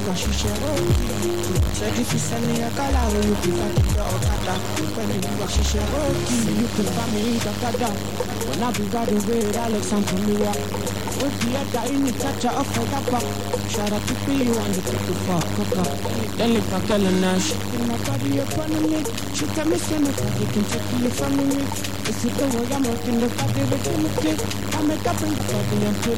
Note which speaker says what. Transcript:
Speaker 1: wà ṣiṣẹ́ òkì. Ṣẹ́jú fi sẹ́ni ẹ̀ka láàrin òkè láti jẹ́ ọ̀kadà. Pẹ̀lú ìwà ṣiṣẹ́ òkì. You can find me dàgbàdà. When I be riding with Alex and Toluwa. With the other in the touch of a rapper. Shout out to you and the people for Coca. Then live back and Nash. In my body upon me. She tell me say nobody can take you from me. If you don't worry, I'm working the body with you. I make up in the body and put